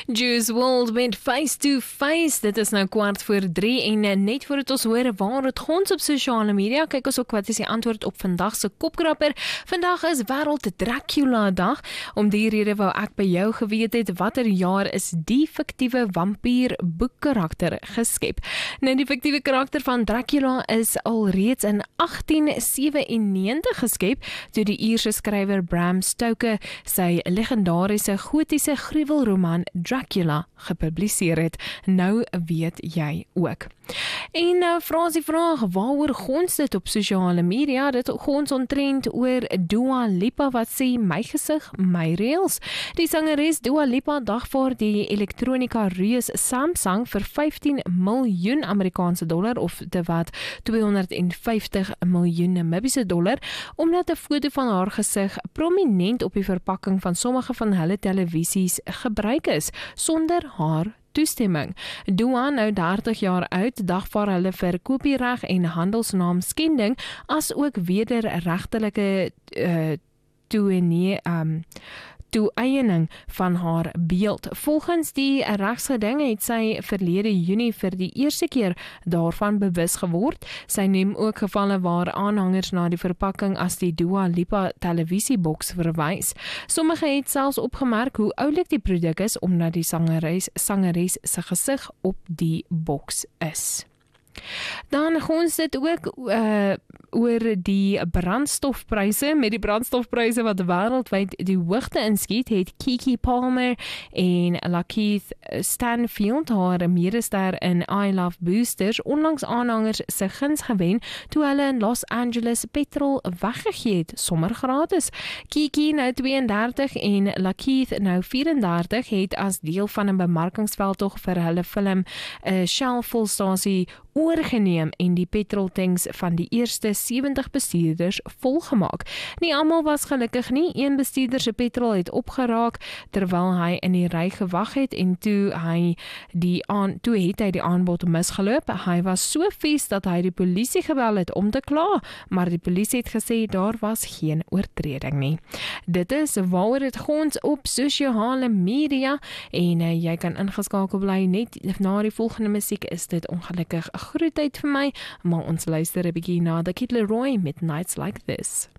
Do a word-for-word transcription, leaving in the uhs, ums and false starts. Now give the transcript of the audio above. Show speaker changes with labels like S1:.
S1: Juice world met face to face. Dit is nou kwart voor drie en net voordat ons hoor waar het ons op sosiale media, kyk ons ook wat is die antwoord op vandag se kopkrapper. Vandag is wêreld Dracula dag. Om die rede wou ek by jou geweet het watter jaar is die fiktiewe vampier boekkarakter geskep. Nou die fiktiewe karakter van Dracula is alreeds in agtien sewennegentig geskep toe die Ierse skrywer Bram Stoker sy legendariese gotiese gruwelroman Dracula gepubliseer het. Nou weet jy ook. En nou vra ons die vraag, waaroor gons dit op sosiale media? Dit gons ontrend oor Dua Lipa wat sê, my gesig, my reels. Die sangeres Dua Lipa dagvaar die elektronika reus Samsung vir vyftien miljoen Amerikaanse dollar of te wat tweehonderdvyftig miljoen Namibiese dollar, omdat 'n foto van haar gesig prominent op die verpakking van sommige van hulle televisies gebruik is, sonder haar toestemming. Dua, nou dertig jaar oud, dagvaar hulle vir kopiereg en handelsnaamskending, as ook wederregtelike uh, toenie, um, toe-eiening van haar beeld. Volgens die regsgeding het sy verlede Junie vir die eerste keer daarvan bewus geword. Sy neem ook gevalle waar aanhangers na die verpakking as die Dua Lipa televisieboks verwys. Sommige het selfs opgemerk hoe oulik die produk is omdat die sangeres, sangeres se gesig op die boks is. Dan gaan ons dit ook uh, oor die brandstofpryse. Met die brandstofpryse wat wêreldwyd die hoogte inskiet, het Keke Palmer en Lakeith Stanfield, haar medester in I Love Boosters, onlangs aanhangers se guns gewen toe hulle in Los Angeles petrol weggegee het, sommer gratis. Keke, nou tweeëndertig en Lakeith, nou vyf-en-dertig, het as deel van 'n bemarkingsveldtog vir hulle film 'n Shell volstasie oorgeneem en die petroltanks van die eerste sewentig bestuurders volgemaak. Nie almal was gelukkig nie. Een bestuurder se petrol het opgeraak terwyl hy in die ry gewag het en toe hy die aan toe het hy die aanbod misgeloop. Hy was so vies dat hy die polisie gebel het om te kla, maar die polisie het gesê daar was geen oortreding nie. Dit is waaroor dit gons op sosiale media en uh, jy kan ingeskakel bly net na die volgende musiek. Is dit ongelukkig groet tyd vir my, maar ons luister 'n bietjie na The Kid Laroi met Nights Like This.